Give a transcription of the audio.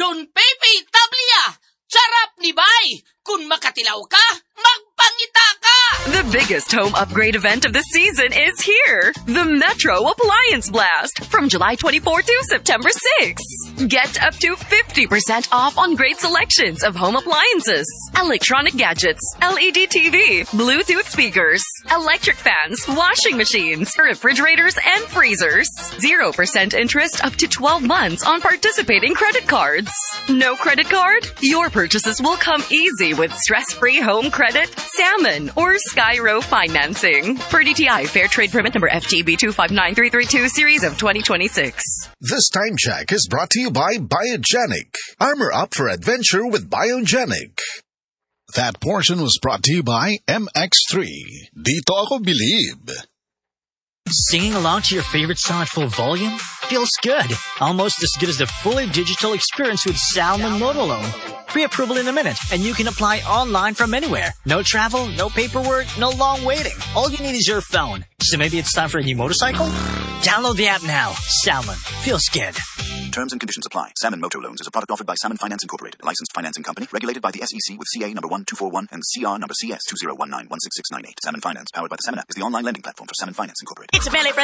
Sun Pepe Tablia! Sarap ni Bay! Kung makatilaw ka, magpangita ka! The biggest home upgrade event of the season is here. The Metro Appliance Blast from July 24 to September 6. Get up to 50% off on great selections of home appliances, electronic gadgets, LED TV, Bluetooth speakers, electric fans, washing machines, refrigerators, and freezers. 0% interest up to 12 months on participating credit cards. No credit card? Your purchases will come easy with stress-free home credit, salmon, or Skyro financing. Per DTI Fair Trade Permit number FTB 259332 series of 2026. This time check is brought to you by Biogenic. Armor up for adventure with Biogenic. That portion was brought to you by MX3. Dito ako believe. Singing along to your favorite song at full volume? Feels good. Almost as good as the fully digital experience with Salmon Moto Loan. Pre-approval in a minute, and you can apply online from anywhere. No travel, no paperwork, no long waiting. All you need is your phone. So maybe it's time for a new motorcycle? Download the app now. Salmon. Feels good. Terms and conditions apply. Salmon Motor Loans is a product offered by Salmon Finance Incorporated, a licensed financing company regulated by the SEC with CA number 1241 and CR number CS 2019-16698. Salmon Finance, powered by the Salmon app, is the online lending platform for Salmon Finance Incorporated. It's a belly